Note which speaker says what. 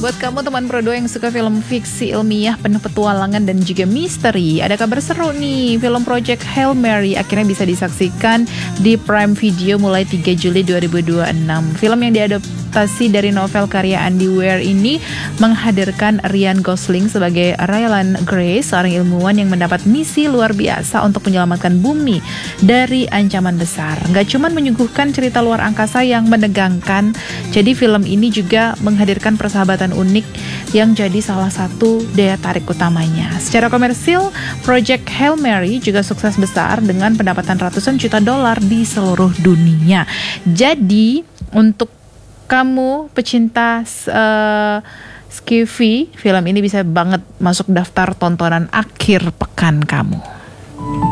Speaker 1: Buat kamu teman Prodo yang suka film fiksi ilmiah penuh petualangan dan juga misteri, ada kabar seru nih. Film Project Hail Mary akhirnya bisa disaksikan di Prime Video mulai 3 Juli 2026. Film yang diadaptasi dari novel karya Andy Weir ini menghadirkan Ryan Gosling sebagai Ryland Grace, seorang ilmuwan yang mendapat misi luar biasa untuk menyelamatkan bumi dari ancaman besar. Gak cuma menyuguhkan cerita luar angkasa yang menegangkan, jadi film ini juga menghadirkan persahabatan unik yang jadi salah satu daya tarik utamanya. Secara komersil, Project Hail Mary juga sukses besar dengan pendapatan ratusan juta dolar di seluruh dunia. Jadi, untuk kamu pecinta sci-fi, film ini bisa banget masuk daftar tontonan akhir pekan kamu.